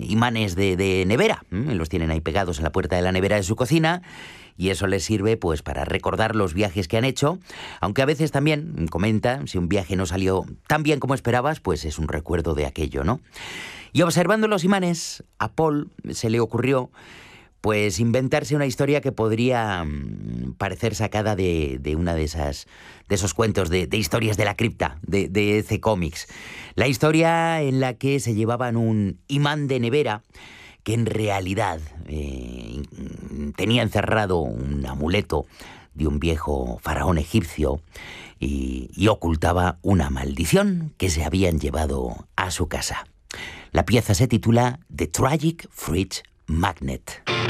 imanes de nevera. Los tienen ahí pegados en la puerta de la nevera de su cocina y eso les sirve pues para recordar los viajes que han hecho, aunque a veces también, comenta, si un viaje no salió tan bien como esperabas, pues es un recuerdo de aquello, ¿no? Y observando los imanes, a Paul se le ocurrió pues inventarse una historia que podría parecer sacada de una de esos cuentos de historias de la cripta, de EC Comics. La historia en la que se llevaban un imán de nevera que en realidad tenía encerrado un amuleto de un viejo faraón egipcio y ocultaba una maldición que se habían llevado a su casa. La pieza se titula The Tragic Fridge Magnet.